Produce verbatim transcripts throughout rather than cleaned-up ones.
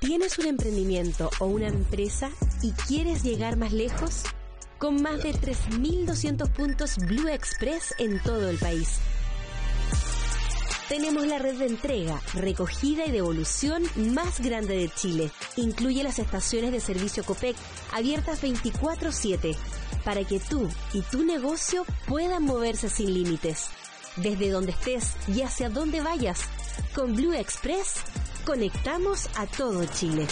¿Tienes un emprendimiento o una empresa y quieres llegar más lejos? Con más de tres mil doscientos puntos Blue Express en todo el país. Tenemos la red de entrega, recogida y devolución más grande de Chile. Incluye las estaciones de servicio Copec, abiertas veinticuatro siete, para que tú y tu negocio puedan moverse sin límites. Desde donde estés y hacia donde vayas, con Blue Express conectamos a todo Chile.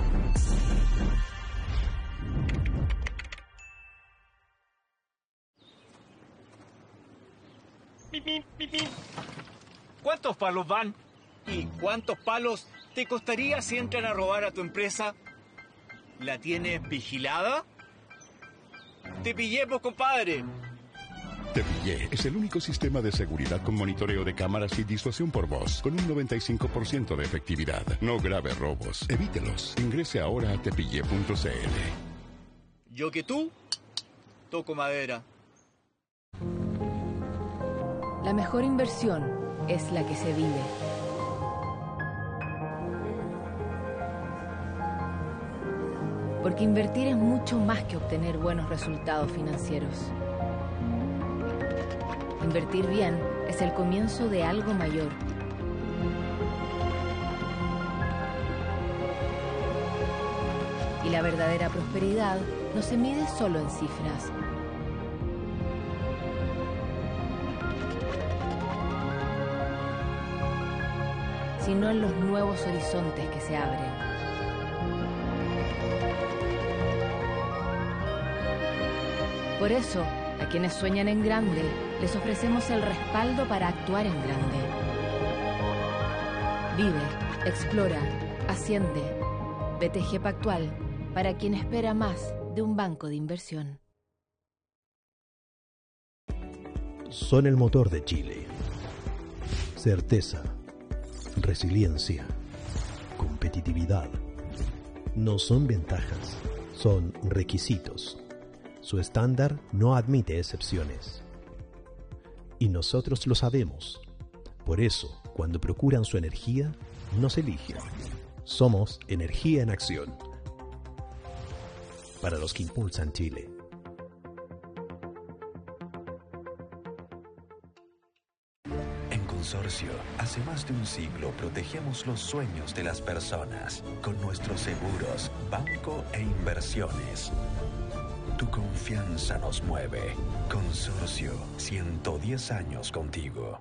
¿Cuántos palos van? ¿Y cuántos palos te costaría si entran a robar a tu empresa? ¿La tienes vigilada? ¡Te pillé, pues, compadre! Te Pillé es el único sistema de seguridad con monitoreo de cámaras y disuasión por voz, con un noventa y cinco por ciento de efectividad. No grave robos, evítelos. Ingrese ahora a tepillé punto c l. Yo que tú, toco madera. La mejor inversión es la que se vive. Porque invertir es mucho más que obtener buenos resultados financieros. Invertir bien es el comienzo de algo mayor. Y la verdadera prosperidad no se mide solo en cifras. Sino en los nuevos horizontes que se abren. Por eso, a quienes sueñan en grande, les ofrecemos el respaldo para actuar en grande. Vive, explora, asciende. B T G Pactual, para quien espera más de un banco de inversión. Son el motor de Chile. Certeza, resiliencia, competitividad. No son ventajas, son requisitos. Su estándar no admite excepciones. Y nosotros lo sabemos. Por eso, cuando procuran su energía, nos eligen. Somos energía en acción. Para los que impulsan Chile. En Consorcio, hace más de un siglo protegemos los sueños de las personas con nuestros seguros, banco e inversiones. Tu confianza nos mueve. Consorcio, ciento diez años contigo.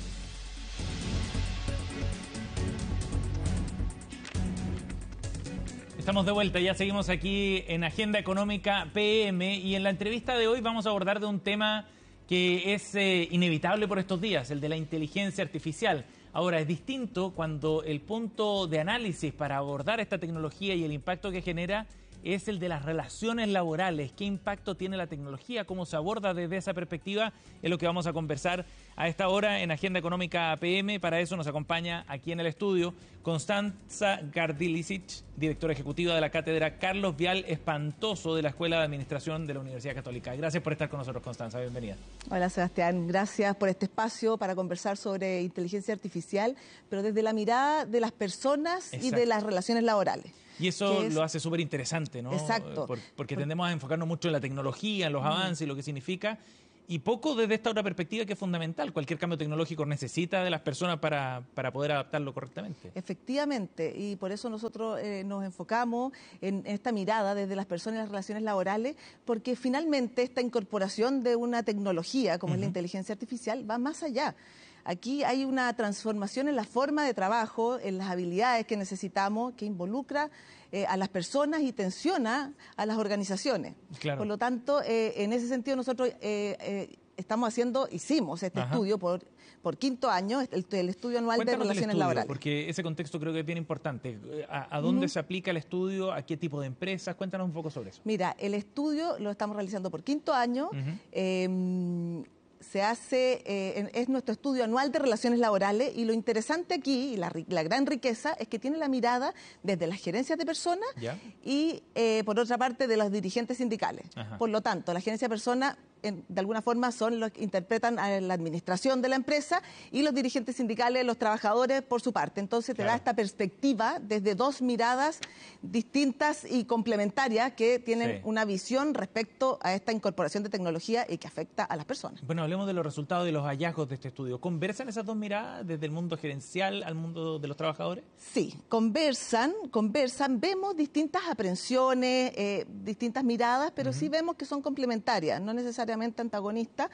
Estamos de vuelta, ya seguimos aquí en Agenda Económica P M y en la entrevista de hoy vamos a abordar de un tema que es eh, inevitable por estos días, el de la inteligencia artificial. Ahora, es distinto cuando el punto de análisis para abordar esta tecnología y el impacto que genera es el de las relaciones laborales. ¿Qué impacto tiene la tecnología? ¿Cómo se aborda desde esa perspectiva? Es lo que vamos a conversar a esta hora en Agenda Económica P M. Para eso nos acompaña aquí en el estudio Constanza Gardilicic, directora ejecutiva de la Cátedra Carlos Vial Espantoso de la Escuela de Administración de la Universidad Católica. Gracias por estar con nosotros, Constanza. Bienvenida. Hola, Sebastián. Gracias por este espacio para conversar sobre inteligencia artificial, pero desde la mirada de las personas Exacto. y de las relaciones laborales. Y eso es... lo hace súper interesante, ¿no? Exacto. Por, porque tendemos a enfocarnos mucho en la tecnología, en los avances y lo que significa, y poco desde esta otra perspectiva que es fundamental. Cualquier cambio tecnológico necesita de las personas para, para poder adaptarlo correctamente. Efectivamente, y por eso nosotros eh, nos enfocamos en esta mirada desde las personas y las relaciones laborales, porque finalmente esta incorporación de una tecnología como uh-huh. es la inteligencia artificial va más allá. Aquí hay una transformación en la forma de trabajo, en las habilidades que necesitamos, que involucra eh, a las personas y tensiona a las organizaciones. Claro. Por lo tanto, eh, en ese sentido nosotros eh, eh, estamos haciendo, hicimos este Ajá. estudio por, por quinto año, el, el estudio anual Cuéntanos de relaciones estudio, laborales. Porque ese contexto creo que es bien importante. ¿A, a dónde uh-huh. se aplica el estudio? ¿A qué tipo de empresas? Cuéntanos un poco sobre eso. Mira, el estudio lo estamos realizando por quinto año. Uh-huh. eh, Se hace, eh, es nuestro estudio anual de relaciones laborales y lo interesante aquí, y la, la gran riqueza, es que tiene la mirada desde las gerencias de personas ¿Ya? y, eh, por otra parte, de los dirigentes sindicales. Ajá. Por lo tanto, la gerencia de personas en, de alguna forma son los que interpretan a la administración de la empresa y los dirigentes sindicales, los trabajadores por su parte. Entonces te claro. da esta perspectiva desde dos miradas distintas y complementarias que tienen sí. una visión respecto a esta incorporación de tecnología y que afecta a las personas. Bueno, hablemos de los resultados y los hallazgos de este estudio. ¿Conversan esas dos miradas desde el mundo gerencial al mundo de los trabajadores? Sí, conversan, conversan, vemos distintas aprensiones, eh, distintas miradas, pero uh-huh. sí vemos que son complementarias, no necesariamente antagonistas.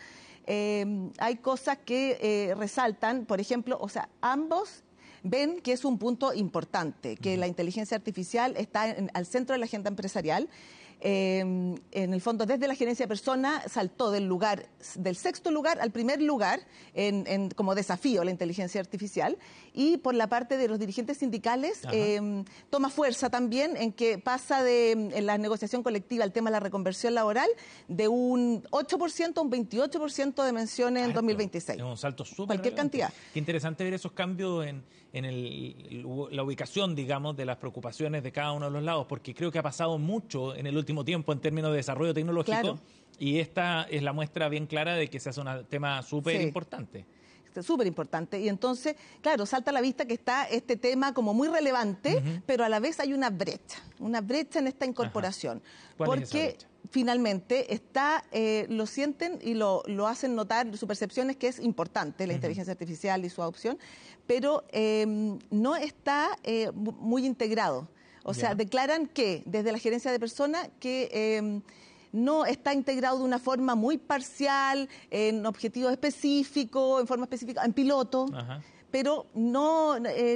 Eh, hay cosas que eh, resaltan, por ejemplo, o sea, ambos ven que es un punto importante, que uh-huh. la inteligencia artificial está en, al centro de la agenda empresarial. Eh, en el fondo, desde la gerencia de personas saltó del lugar, del sexto lugar al primer lugar en, en, como desafío la inteligencia artificial, y por la parte de los dirigentes sindicales eh, toma fuerza también en que pasa de en la negociación colectiva el tema de la reconversión laboral de un ocho por ciento a un veintiocho por ciento de menciones en dos mil veintiséis. Es un salto súper Cualquier relevante. cantidad. Qué interesante ver esos cambios en, en el, la ubicación, digamos, de las preocupaciones de cada uno de los lados, porque creo que ha pasado mucho en el último tiempo en términos de desarrollo tecnológico, claro. y esta es la muestra bien clara de que se hace un tema súper sí. importante. Súper importante. Y entonces, claro, salta a la vista que está este tema como muy relevante, uh-huh. pero a la vez hay una brecha, una brecha en esta incorporación. ¿Cuál porque es esa brecha? Finalmente está, eh, lo sienten y lo, lo hacen notar, su percepción es que es importante la uh-huh. inteligencia artificial y su adopción, pero eh, no está eh, muy integrado. O sea, yeah. declaran que desde la gerencia de personas que eh, no está integrado de una forma muy parcial, en objetivos específicos, en forma específica, en piloto, Ajá. pero no, eh,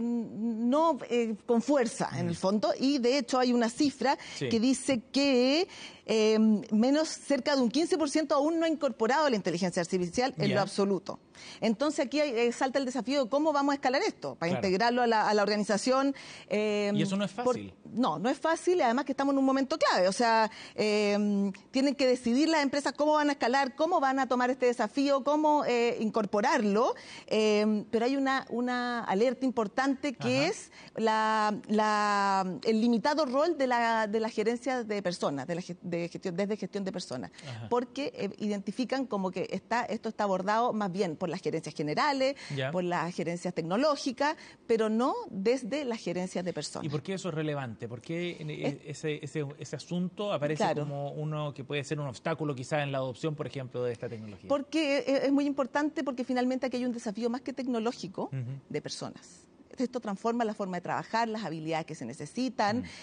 no eh, con fuerza mm. en el fondo. Y de hecho hay una cifra sí. que dice que eh, menos cerca de un quince por ciento aún no ha incorporado la inteligencia artificial en yeah. lo absoluto. Entonces aquí hay, eh, salta el desafío de cómo vamos a escalar esto, para claro. integrarlo a la, a la organización. Eh, y eso no es fácil. Por, no, no es fácil, además que estamos en un momento clave. O sea, eh, tienen que decidir las empresas cómo van a escalar, cómo van a tomar este desafío, cómo eh, incorporarlo. Eh, pero hay una, una alerta importante que Ajá. es la, la, el limitado rol de la, de la gerencia de personas, de la, de gestión, desde gestión de personas. Ajá. Porque eh, identifican como que está, esto está abordado más bien por las gerencias generales, ya. por las gerencias tecnológicas, pero no desde las gerencias de personas. ¿Y por qué eso es relevante? ¿Por qué es, ese, ese, ese asunto aparece claro. como uno que puede ser un obstáculo quizás en la adopción, por ejemplo, de esta tecnología? Porque es muy importante, porque finalmente aquí hay un desafío más que tecnológico uh-huh. de personas. Esto transforma la forma de trabajar, las habilidades que se necesitan, mm.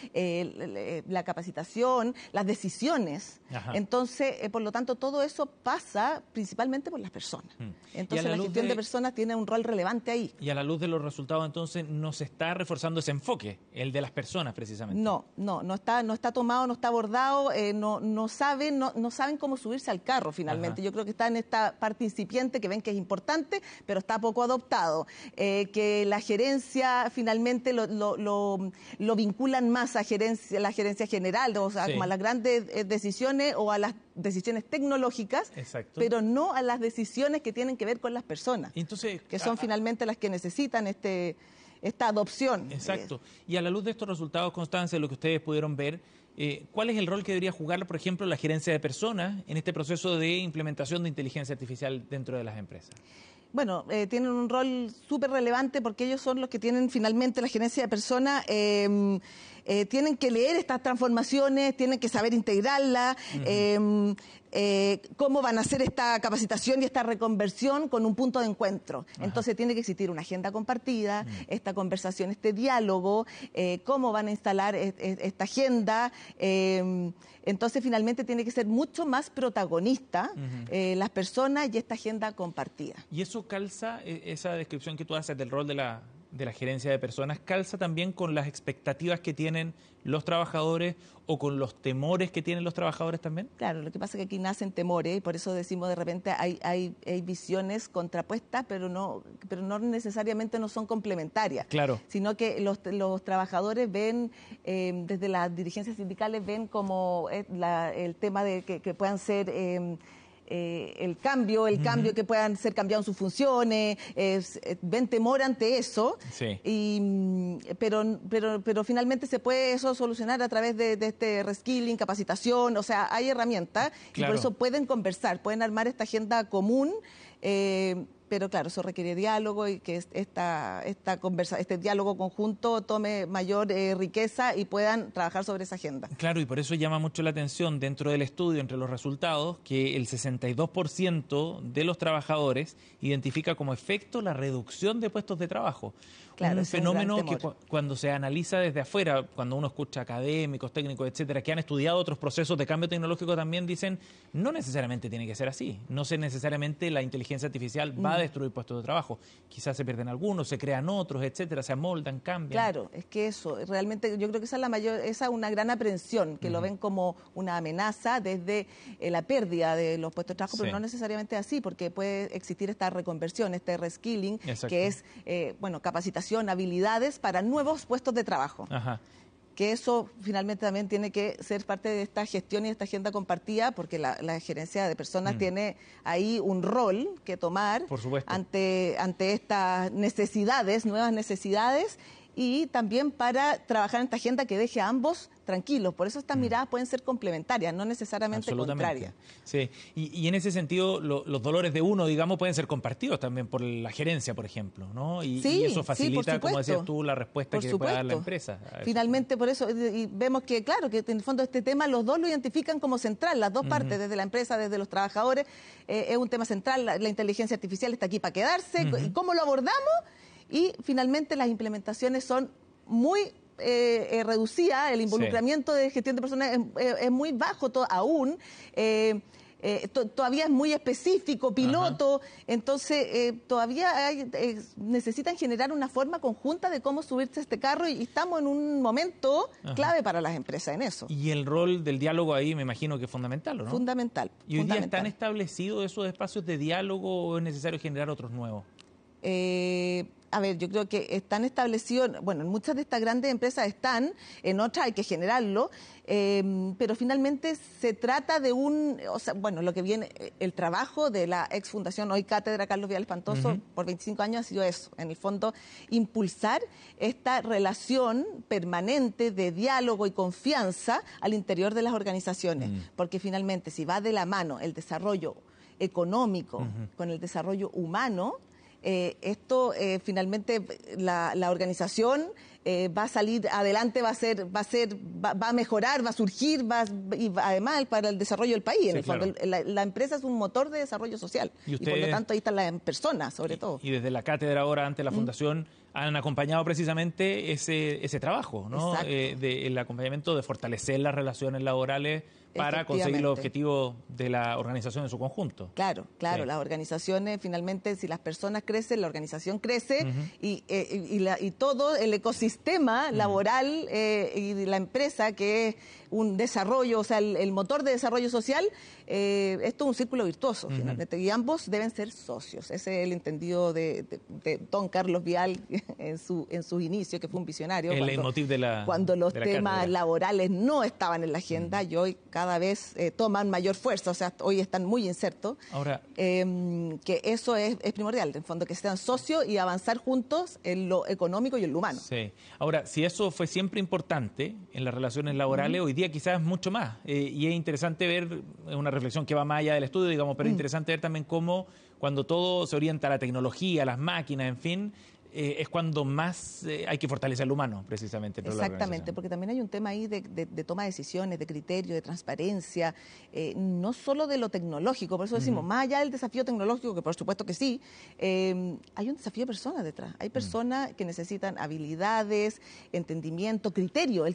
eh, la capacitación, las decisiones. Ajá. Entonces, eh, por lo tanto, todo eso pasa principalmente por las personas. Mm. Entonces, la, la gestión de... de personas tiene un rol relevante ahí. Y a la luz de los resultados, entonces, ¿no se está reforzando ese enfoque, el de las personas, precisamente? No, no, no está, no está tomado, no está abordado, eh, no, no, saben, no, no saben cómo subirse al carro, finalmente. Ajá. Yo creo que está en esta parte incipiente, que ven que es importante, pero está poco adoptado. Eh, que la gerencia finalmente lo, lo, lo, lo vinculan más a gerencia, la gerencia general, o sea, sí. como a las grandes eh, decisiones o a las decisiones tecnológicas, Exacto. pero no a las decisiones que tienen que ver con las personas, Entonces, que son a, finalmente las que necesitan este, esta adopción. Exacto. Y a la luz de estos resultados, Constanza, lo que ustedes pudieron ver, eh, ¿cuál es el rol que debería jugar, por ejemplo, la gerencia de personas en este proceso de implementación de inteligencia artificial dentro de las empresas? Bueno, eh, tienen un rol súper relevante porque ellos son los que tienen finalmente la gerencia de personas, eh, eh, tienen que leer estas transformaciones, tienen que saber integrarlas, uh-huh. eh, eh, cómo van a hacer esta capacitación y esta reconversión con un punto de encuentro. Ajá. Entonces tiene que existir una agenda compartida, uh-huh. esta conversación, este diálogo, eh, cómo van a instalar e- e- esta agenda. Eh, entonces finalmente tiene que ser mucho más protagonista uh-huh. eh, las personas y esta agenda compartida. ¿Y eso calza, esa descripción que tú haces del rol de la, de la gerencia de personas, calza también con las expectativas que tienen los trabajadores o con los temores que tienen los trabajadores también? Claro, lo que pasa es que aquí nacen temores y por eso decimos de repente hay, hay, hay visiones contrapuestas, pero no, pero no necesariamente no son complementarias. Claro. Sino que los, los trabajadores ven, eh, desde las dirigencias sindicales ven como eh, la, el tema de que, que puedan ser... Eh, eh, el cambio, el uh-huh. cambio que puedan ser cambiados en sus funciones, eh, ven temor ante eso, sí. y, pero, pero, pero finalmente se puede eso solucionar a través de, de este reskilling, capacitación, o sea, hay herramientas claro. y por eso pueden conversar, pueden armar esta agenda común, eh, pero claro, eso requiere diálogo y que esta, esta conversa, este diálogo conjunto tome mayor eh, riqueza y puedan trabajar sobre esa agenda. Claro, y por eso llama mucho la atención dentro del estudio, entre los resultados, que el sesenta y dos por ciento de los trabajadores identifica como efecto la reducción de puestos de trabajo. Claro, un fenómeno un que cu cuando se analiza desde afuera, cuando uno escucha académicos, técnicos, etcétera, que han estudiado otros procesos de cambio tecnológico también dicen, no necesariamente tiene que ser así, no sé necesariamente la inteligencia artificial va mm. a destruir puestos de trabajo, quizás se pierden algunos, se crean otros, etcétera, se amoldan, cambian. Claro, es que eso, realmente yo creo que esa es la mayor, esa es una gran aprensión, que uh-huh. lo ven como una amenaza desde eh, la pérdida de los puestos de trabajo, sí. pero no necesariamente así, porque puede existir esta reconversión, este reskilling, Exacto. que es, eh, bueno, capacitación, habilidades para nuevos puestos de trabajo. Ajá. Que eso finalmente también tiene que ser parte de esta gestión y de esta agenda compartida, porque la, la gerencia de personas mm. tiene ahí un rol que tomar Por supuesto. ante, ante estas necesidades, nuevas necesidades, y también para trabajar en esta agenda que deje a ambos tranquilos. Por eso estas mm. miradas pueden ser complementarias, no necesariamente contrarias. Sí, y, y en ese sentido lo, los dolores de uno, digamos, pueden ser compartidos también por la gerencia, por ejemplo, ¿no? Y, sí, y eso facilita, sí, como decías tú, la respuesta por que supuesto. puede dar la empresa. Finalmente, por eso, y vemos que, claro, que en el fondo este tema los dos lo identifican como central, las dos uh-huh. partes, desde la empresa, desde los trabajadores, eh, es un tema central, la, la inteligencia artificial está aquí para quedarse, uh-huh. ¿y cómo lo abordamos? Y finalmente las implementaciones son muy eh, eh, reducidas, el involucramiento sí. de gestión de personas es, es muy bajo to, aún, eh, eh, to, todavía es muy específico, piloto, Ajá. entonces eh, todavía hay, eh, necesitan generar una forma conjunta de cómo subirse a este carro y, y estamos en un momento Ajá. clave para las empresas en eso. Y el rol del diálogo ahí me imagino que es fundamental, ¿no? Fundamental. ¿Y hoy fundamental. día están establecidos esos espacios de diálogo o es necesario generar otros nuevos? Eh, a ver, yo creo que están establecidos, bueno, en muchas de estas grandes empresas están, en otras hay que generarlo, eh, pero finalmente se trata de un, o sea, bueno, lo que viene, el trabajo de la ex fundación, hoy Cátedra Carlos Vidal Espantoso, uh-huh. por veinticinco años ha sido eso, en el fondo, impulsar esta relación permanente de diálogo y confianza al interior de las organizaciones, uh-huh. porque finalmente si va de la mano el desarrollo económico uh-huh. con el desarrollo humano, Eh, esto eh, finalmente la, la organización eh, va a salir adelante, va a ser, va a ser, va, va a mejorar, va a surgir, va, y va, además para el desarrollo del país. En sí, el fondo, claro. la, la empresa es un motor de desarrollo social y, ustedes, y por lo tanto ahí están las personas, sobre y, todo. Y desde la cátedra ahora ante la fundación mm. han acompañado precisamente ese, ese trabajo, ¿no? Eh, de, el acompañamiento de fortalecer las relaciones laborales para conseguir los objetivos de la organización en su conjunto. Claro, claro, sí. Las organizaciones, finalmente, si las personas crecen, la organización crece uh-huh. y, eh, y, la, y todo el ecosistema uh-huh. laboral eh, y la empresa, que es un desarrollo, o sea, el, el motor de desarrollo social, eh, esto es un círculo virtuoso, uh-huh. finalmente, y ambos deben ser socios. Ese es el entendido de, de, de don Carlos Vidal en su en sus inicios, que fue un visionario. El cuando, leitmotiv de la cuando los de la temas cátedra. laborales no estaban en la agenda uh-huh. y hoy cada vez eh, toman mayor fuerza, o sea, hoy están muy insertos. Ahora, eh, que eso es, es primordial, en el fondo, que sean socios y avanzar juntos en lo económico y en lo humano. Sí. Ahora, si eso fue siempre importante en las relaciones laborales, uh-huh. hoy día quizás mucho más. Eh, y es interesante ver, es una reflexión que va más allá del estudio, digamos, pero es uh-huh. interesante ver también cómo cuando todo se orienta a la tecnología, a las máquinas, en fin, Eh, es cuando más eh, hay que fortalecer lo humano, precisamente. Exactamente, porque también hay un tema ahí de, de, de toma de decisiones, de criterio, de transparencia, eh, no solo de lo tecnológico, por eso decimos, uh-huh. más allá del desafío tecnológico, que por supuesto que sí, eh, hay un desafío de personas detrás. Hay personas uh-huh. que necesitan habilidades, entendimiento, criterio. El